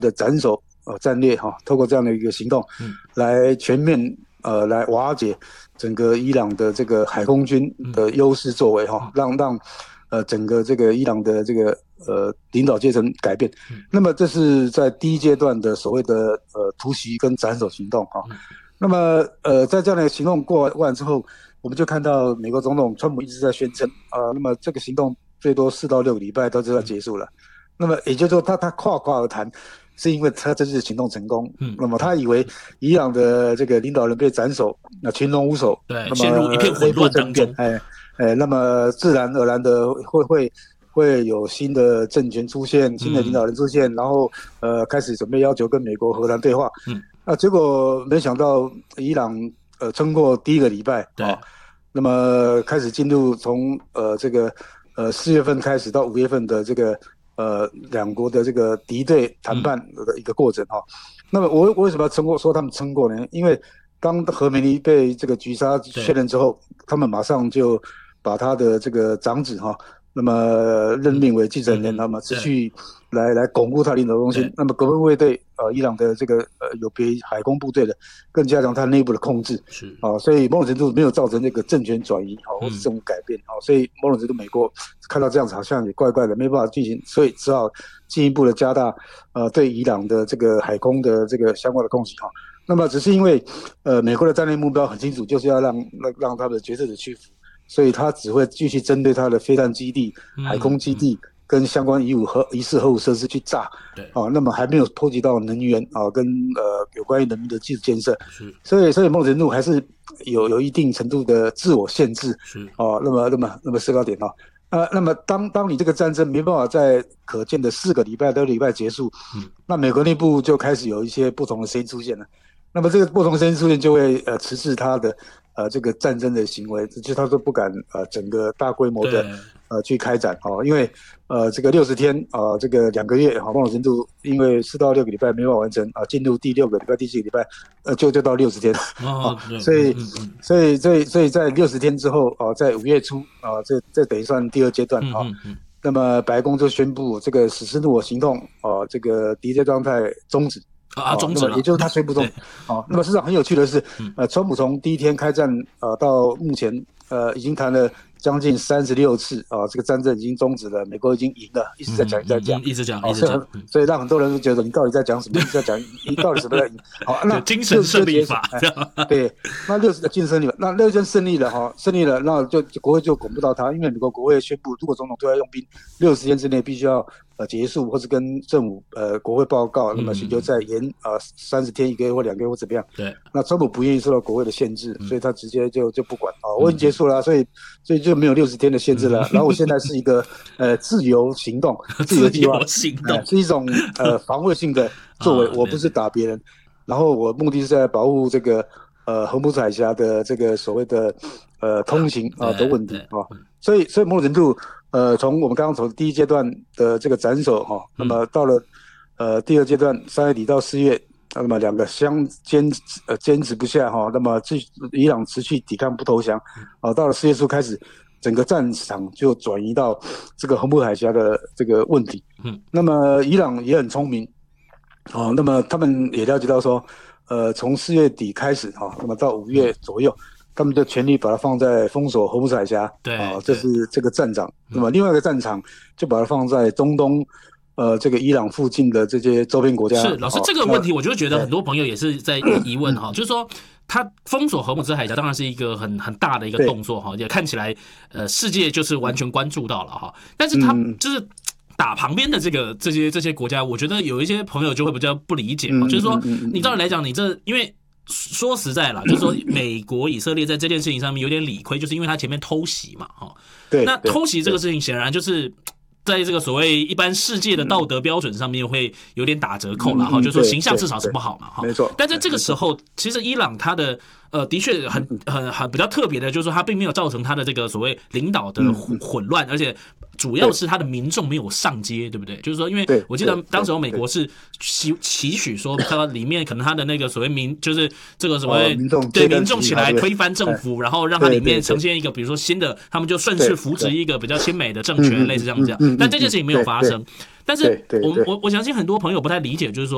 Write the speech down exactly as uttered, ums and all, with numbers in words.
的斩首呃战略哈，透过这样的一个行动，来全面呃来瓦解整个伊朗的这个海空军的优势作为哈，让让呃整个这个伊朗的这个呃领导阶层改变。那么这是在第一阶段的所谓的呃突袭跟斩首行动哈。那么呃在这样的行动过完之后，我们就看到美国总统川普一直在宣称啊、呃，那么这个行动最多四到六个礼拜都就要结束了。那么也就是说他，他他夸夸而谈，是因为他这次行动成功。嗯，那么他以为伊朗的这个领导人被斩首，那群龙无首， 对， 那么陷入一片混乱当中。 哎哎，那么自然而然的会会会有新的政权出现，新的领导人出现，嗯、然后呃开始准备要求跟美国和谈对话。嗯，那结果没想到伊朗呃撑过第一个礼拜， 对。 哦那么开始进入从呃这个呃四月份开始到五月份的这个呃两国的这个敌对谈判的一个过程哈、嗯。那么我我为什么要撑过说他们撑过呢？因为当何梅尼被这个狙杀确认之后，他们马上就把他的这个长子哈，那么任命为继承人，那么持续来来巩固他领导中心。那么革命卫队呃伊朗的这个呃有别海空部队的，更加强他内部的控制。是啊、呃，所以某种程度没有造成那个政权转移啊、或是这种改变啊、嗯，所以某种程度美国看到这样子好像也怪怪的，没办法进行，所以只好进一步的加大呃对伊朗的这个海空的这个相关的攻击哈。那么只是因为呃美国的战略目标很清楚，就是要让让让他的决策者屈服。所以他只会继续针对他的飞弹基地、海空基地跟相关疑武核疑似核武设施去炸，对啊，那么还没有波及到能源啊，跟呃有关于人民的基础建设，是，所以所以某种程度还是有有一定程度的自我限制，是啊，那么那么那么思考点啊，呃，那么当当你这个战争没办法在可见的四个礼拜、六个礼拜结束，嗯，那美国内部就开始有一些不同的声音出现了，那么这个不同的声音出现就会呃迟滞他的。呃，这个战争的行为，就是他说不敢呃整个大规模的呃去开展哦，因为呃这个六十天啊、呃，这个两个月好某种程度，因为四到六个礼拜没办法完成啊，进入第六个礼拜、第七个礼拜，呃就就到六十天哦，啊、所以、嗯嗯、所以所以所以在六十天之后啊、呃，在五月初啊、呃，这这等于算第二阶段啊、嗯嗯，那么白宫就宣布这个实施怒火行动啊、呃，这个敌对状态终止。 啊，终止了， 也就是他宣布中。哦，那么事实上很有趣的是，呃，川普从第一天开战，呃，到目前，呃，已经谈了将近三十六次啊、呃，这个战争已经终止了，美国已经赢了，一直在讲，一直在讲， 一直讲，一直讲， 所以让很多人都觉得你到底在讲什么？一直在讲，你到底什么在赢？好，那精神胜利法， 哎、对，那六十的精神胜利法，那六十天胜利了哈，胜利了，那就国会就管不到他，因为美国国会宣布，如果总统对外用兵，六十天之内必须要。呃，结束或是跟政府呃国会报告，那么寻求再延呃三十天、一个月或两个月或怎么样？对，那川普不愿意受到国会的限制，嗯、所以他直接就就不管啊、哦，我已经结束了、啊，所以所以就没有六十天的限制了。然后我现在是一个呃自由行动，自由计划行动、 呃、是一种呃防卫性的作为，我不是打别人，然后我目的是在保护这个呃荷姆斯海峡的这个所谓的呃通行啊、呃、的问题啊、哦，所以所以某种程度。呃，从我们刚刚从第一阶段的这个斩首哈、哦，那么到了呃第二阶段三月底到四月，那么两个相坚呃坚持不下哈、哦，那么伊朗持续抵抗不投降，啊，到了四月初开始，整个战场就转移到这个荷姆海峡的这个问题。嗯，那么伊朗也很聪明，哦，那么他们也了解到说，呃，从四月底开始哈、哦，那么到五月左右。他们就全力把它放在封锁荷姆斯海峡，对啊，这是这个战场。嗯、那么另外一个战场就把它放在中东，呃，这个伊朗附近的这些周边国家。 是老师、哦、这个问题，我就觉得很多朋友也是在疑问哈，就是说他封锁荷姆斯海峡当然是一个很很大的一个动作哈，也看起来呃世界就是完全关注到了哈，但是他就是打旁边的这个这些这些国家，我觉得有一些朋友就会比较不理解嘛，嗯、就是说你照理来讲，你这因为。说实在啦，就是说美国以色列在这件事情上面有点理亏，就是因为他前面偷袭嘛，哈。对。那偷袭这个事情显然就是在这个所谓一般世界的道德标准上面会有点打折扣啦，哈、嗯，就是说形象至少是不好嘛，哈。没错。但在这个时候，其实伊朗他的呃的确很很很比较特别的，就是说他并没有造成他的这个所谓领导的混乱，而且。主要是他的民众没有上街，对不对？就是说，因为我记得当时候美国是期期许说，他里面可能他的那个所谓民，就是这个所谓对民众起来推翻政府，然后让它里面呈现一个，比如说新的，他们就顺势扶植一个比较亲美的政权，类似这样这样。但这件事情没有发生。但是我我我相信很多朋友不太理解，就是说。